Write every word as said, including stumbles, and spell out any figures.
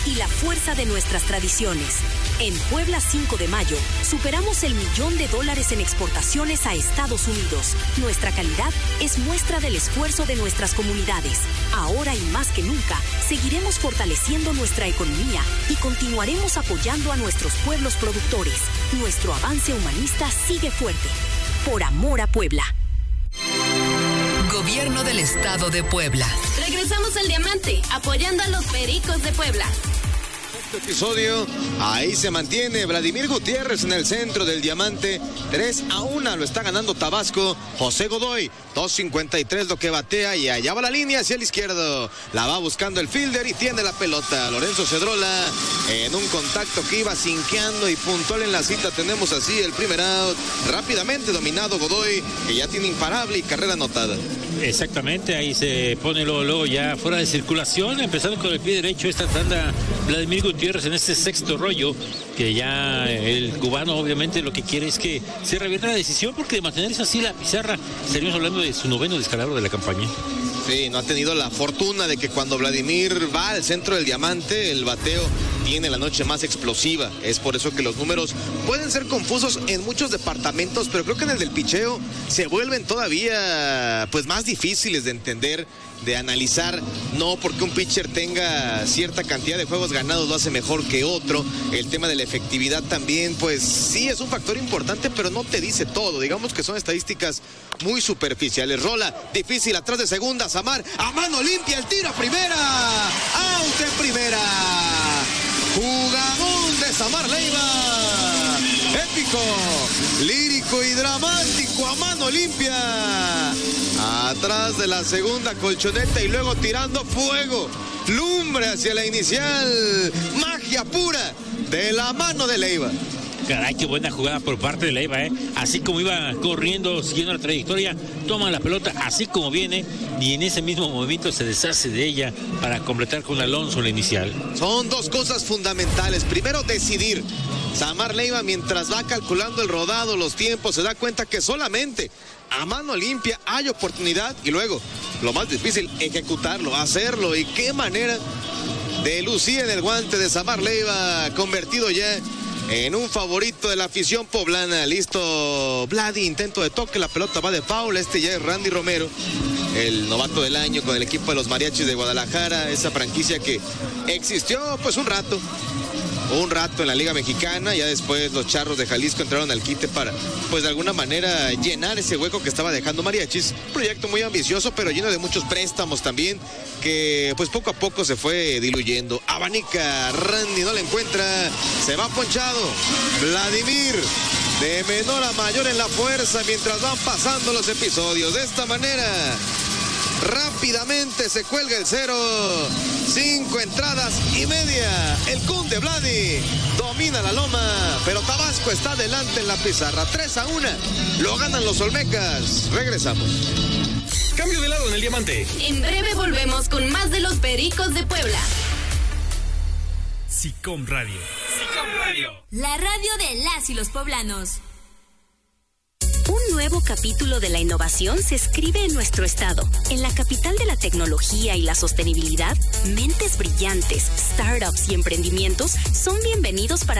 y la fuerza de nuestras tradiciones. En Puebla cinco de mayo, superamos el millón de dólares en exportaciones a Estados Unidos. Nuestra calidad es muestra del esfuerzo de nuestras comunidades. Ahora y más que nunca, seguiremos fortaleciendo nuestra economía y continuaremos apoyando a nuestros pueblos productores. Nuestro avance humanista sigue fuerte. Por amor a Puebla. Gobierno del Estado de Puebla. Regresamos al Diamante, apoyando a los Pericos de Puebla. Este episodio, ahí se mantiene Vladimir Gutiérrez en el centro del Diamante. tres a uno lo está ganando Tabasco. José Godoy, dos cincuenta y tres lo que batea, y allá va la línea hacia el izquierdo. La va buscando el fielder y tiene la pelota. Lorenzo Cedrola en un contacto que iba cinqueando y puntual en la cita. Tenemos así el primer out. Rápidamente dominado Godoy, que ya tiene imparable y carrera anotada. Exactamente, ahí se pone luego, luego ya fuera de circulación, empezando con el pie derecho esta tanda Vladimir Gutiérrez en este sexto rollo, que ya el cubano obviamente lo que quiere es que se revierta la decisión, porque de mantenerse así la pizarra estaríamos hablando de su noveno descalabro de la campaña. Sí, no ha tenido la fortuna de que cuando Vladimir va al centro del Diamante, el bateo tiene la noche más explosiva. Es por eso que los números pueden ser confusos en muchos departamentos, pero creo que en el del picheo se vuelven todavía pues más difíciles de entender, de analizar. No porque un pitcher tenga cierta cantidad de juegos ganados lo hace mejor que otro. El tema de la efectividad también, pues sí es un factor importante, pero no te dice todo. Digamos que son estadísticas muy superficiales. Rola difícil atrás de segunda, Samar a mano limpia, el tiro a primera, out en primera. Jugadón de Samar Leiva, épico, lírico y dramático, a mano limpia, atrás de la segunda colchoneta y luego tirando fuego, lumbre hacia la inicial, magia pura de la mano de Leiva. Caray, qué buena jugada por parte de Leiva, ¿eh? Así como iba corriendo, siguiendo la trayectoria, toma la pelota así como viene y en ese mismo movimiento se deshace de ella para completar con Alonso la inicial. Son dos cosas fundamentales. Primero, decidir. Samar Leiva, mientras va calculando el rodado, los tiempos, se da cuenta que solamente a mano limpia hay oportunidad, y luego, lo más difícil, ejecutarlo, hacerlo. Y qué manera de lucir en el guante de Samar Leiva, convertido ya en un favorito de la afición poblana. Listo, Vladi, intento de toque, la pelota va de foul. Este ya es Randy Romero, el novato del año con el equipo de los Mariachis de Guadalajara, esa franquicia que existió pues un rato, un rato en la Liga Mexicana. Ya después los Charros de Jalisco entraron al quite para, pues de alguna manera, llenar ese hueco que estaba dejando Mariachis. Un proyecto muy ambicioso, pero lleno de muchos préstamos también, que pues poco a poco se fue diluyendo. Abanica, Randy no la encuentra, se va ponchado. Vladimir, de menor a mayor en la fuerza mientras van pasando los episodios. De esta manera, rápidamente se cuelga el cero. Cinco entradas y media. El Kun de Vladi domina la loma, pero Tabasco está adelante en la pizarra. tres a uno. Lo ganan los Olmecas. Regresamos. Cambio de lado en el Diamante. En breve volvemos con más de los Pericos de Puebla. SICOM Radio. SICOM Radio. La radio de las y los poblanos. Un nuevo capítulo de la innovación se escribe en nuestro estado. En la capital de la tecnología y la sostenibilidad, mentes brillantes, startups y emprendimientos son bienvenidos para